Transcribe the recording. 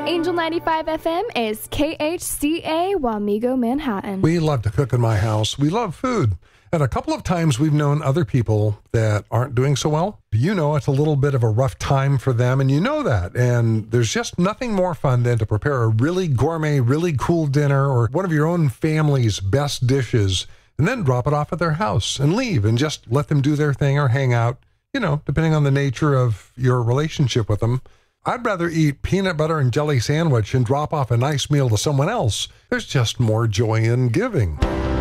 Angel 95 FM is KHCA Wamego, Manhattan. We love to cook in my house. We love food. And a couple of times we've known other people that aren't doing so well. You know, it's a little bit of a rough time for them, and you know that. And there's just nothing more fun than to prepare a really gourmet, really cool dinner or one of your own family's best dishes and then drop it off at their house and leave and just let them do their thing or hang out, you know, depending on the nature of your relationship with them. I'd rather eat peanut butter and jelly sandwich and drop off a nice meal to someone else. There's just more joy in giving.